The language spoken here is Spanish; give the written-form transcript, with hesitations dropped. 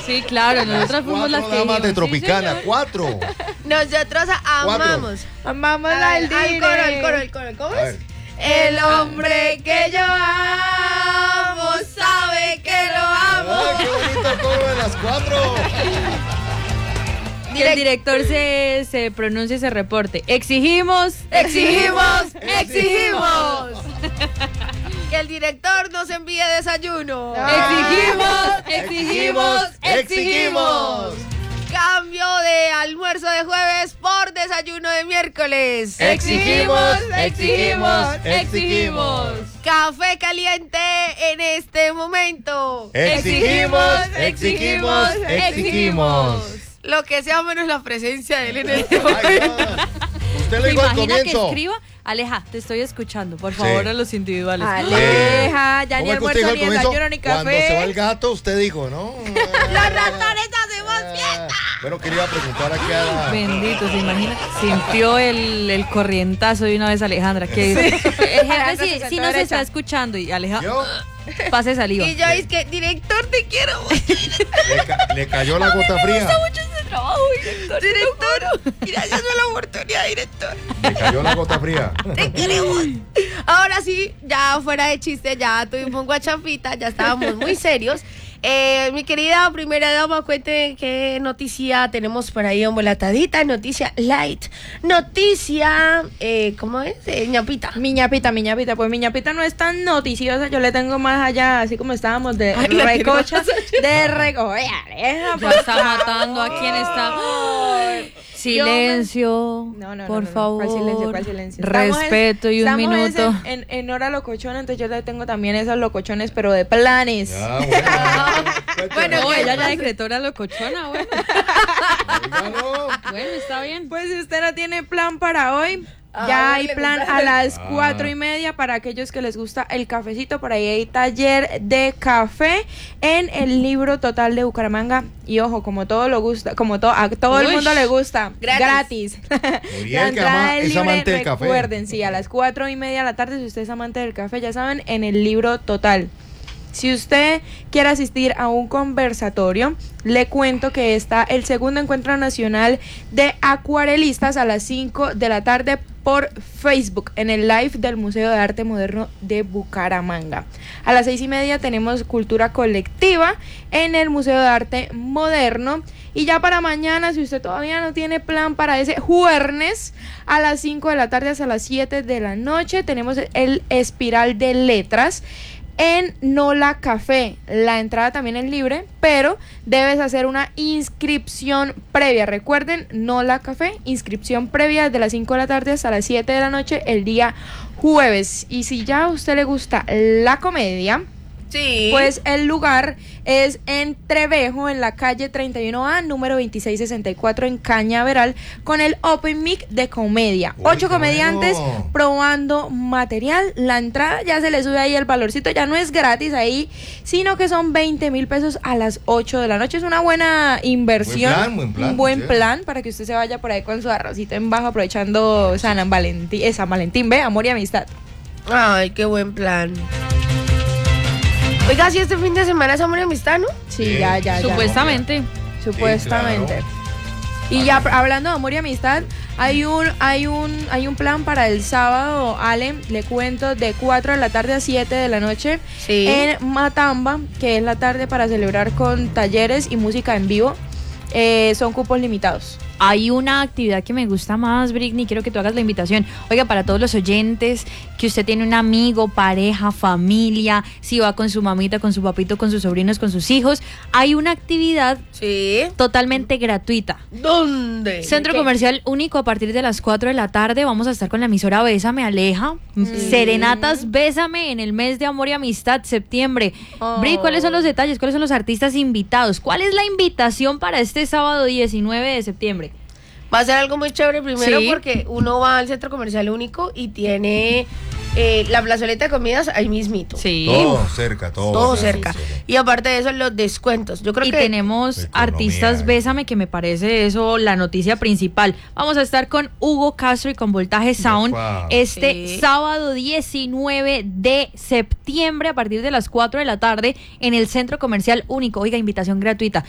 Sí, claro, nosotros fuimos las que damas de dijimos, Tropicana, sí, 4. Nosotros amamos. Amamos Al al coro. ¿Cómo es? El hombre que yo amo sabe que lo amo. ¡Ay, qué bonito el coro de las 4! Que el director se pronuncie ese reporte. Exigimos. Que el director nos envíe desayuno. Exigimos. Cambio de almuerzo de jueves por desayuno de miércoles. Exigimos. Café caliente en este momento. Exigimos. Lo que sea menos la presencia de él en este Ay, momento. no. Usted lo ¿Se dijo al imagina que comienzo. escriba? Aleja, te estoy escuchando. Por favor, a los individuales. Aleja, ya ni ¿Cómo es que usted almuerzo, dijo al ni comienzo? desayuno, ni Cuando se va café. el gato, usted dijo, ¿no? Los ratones hacemos fiesta. Bueno, quería preguntar aquí a la... Bendito, se imagina. Sintió el corrientazo de una vez Alejandra. Que jefe, si no se está escuchando y Aleja, ¿Yo? pase saliva. Y yo es que, director, te quiero mucho. Le cayó la gota fría. Mucho ese trabajo, director. Gracias por la oportunidad, director. Le cayó la gota fría. Te queremos. Ahora sí, ya fuera de chiste, ya tuvimos guachafita, ya estábamos muy serios. Mi querida primera dama, cuente qué noticia tenemos por ahí embolatadita. Noticia light. Noticia, ¿cómo es? Ñapita. Mi ñapita, pues mi ñapita no es tan noticiosa, yo le tengo más allá, así como estábamos de Ay, la recocha, tiene de recocha. Ya está matando a quien está. Silencio. No, por favor. ¿Cuál silencio? Respeto y un estamos minuto. en hora locochona, entonces yo le tengo también esos locochones, pero de planes. Ya, bueno. Bueno, No, ella ya decretó la locochona, bueno. Dígalo. Bueno, está bien. Pues si usted no tiene plan para hoy, Ah, ya hay le plan gusta. a las 4:30 para aquellos que les gusta el cafecito. Por ahí hay taller de café en el Libro Total de Bucaramanga. Y ojo, como todo lo gusta, a todo el Uy. mundo le gusta, Gratis. Muriel, que es amante del café. Recuerden, sí, a las 4:30 de la tarde, si usted es amante del café, ya saben, en el Libro Total. Si usted quiere asistir a un conversatorio, le cuento que está el segundo encuentro nacional de acuarelistas a las 5 de la tarde por Facebook, en el live del Museo de Arte Moderno de Bucaramanga. A las 6:30 tenemos cultura colectiva en el Museo de Arte Moderno. Y ya para mañana, si usted todavía no tiene plan para ese jueves, a las 5 de la tarde hasta las 7 de la noche, tenemos el Espiral de Letras en Nola Café. La entrada también es libre, pero debes hacer una inscripción previa. Recuerden, Nola Café, inscripción previa desde las 5 de la tarde hasta las 7 de la noche el día jueves. Y si ya a usted le gusta la comedia, Sí. pues el lugar es en Trevejo, en la calle 31A, número 2664 en Cañaveral, con el Open Mic de comedia. Uy, 8 qué comediantes bueno. probando material. La entrada ya se le sube ahí el valorcito, ya no es gratis ahí, sino que son 20.000 pesos a las 8 de la noche. Es una buena inversión. Buen plan, un buen sí. plan para que usted se vaya por ahí con su arrocito en bajo, aprovechando San Valentín, ¿ve? Amor y amistad. Ay, qué buen plan. Oiga, si este fin de semana es amor y amistad, ¿no? Sí, Sí, ya. Supuestamente. Supuestamente. claro. Y ya hablando de amor y amistad, hay un plan para el sábado, Ale, le cuento, de 4 de la tarde a 7 de la noche Sí. en Matamba, que es la tarde para celebrar con talleres y música en vivo. Son cupos limitados. Hay una actividad que me gusta más, Britney, quiero que tú hagas la invitación. Oiga, para todos los oyentes, que usted tiene un amigo, pareja, familia, si va con su mamita, con su papito, con sus sobrinos, con sus hijos, hay una actividad Sí. totalmente gratuita. ¿Dónde? Centro Comercial Único a partir de las 4 de la tarde. Vamos a estar con la emisora Bésame Aleja. Serenatas Bésame en el mes de amor y amistad, septiembre. Bri, ¿cuáles son los detalles? ¿Cuáles son los artistas invitados? ¿Cuál es la invitación para este sábado 19 de septiembre? Va a ser algo muy chévere primero Sí. porque uno va al Centro Comercial Único y tiene la plazoleta de comidas ahí mismito. Sí. Todo cerca, todo. Todo sí, cerca. sí, sí. Y aparte de eso, los descuentos. Yo creo Y que tenemos Economía, artistas Bésame, que me parece eso la noticia principal. Vamos a estar con Hugo Castro y con Voltaje Sound Epa. este Sí. sábado 19 de septiembre a partir de las 4 de la tarde en el Centro Comercial Único. Oiga, invitación gratuita.